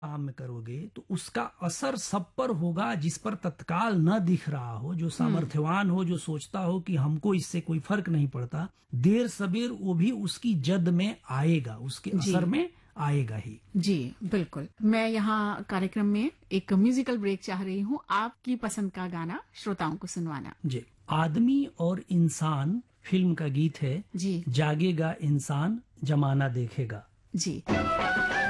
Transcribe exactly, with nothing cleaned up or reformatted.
काम में करोगे तो उसका असर सब पर होगा, जिस पर तत्काल न दिख रहा हो, जो सामर्थ्यवान हो, जो सोचता हो कि हमको इससे कोई फर्क नहीं पड़ता, देर सबेर वो भी उसकी जद में आएगा, उसके जी असर में आएगा ही। जी बिल्कुल। मैं यहाँ कार्यक्रम में एक म्यूजिकल ब्रेक चाह रही हूँ, आपकी पसंद का गाना श्रोताओं को सुनवाना। जी, आदमी और इंसान फिल्म का गीत है। जी जागेगा इंसान जमाना देखेगा। जी।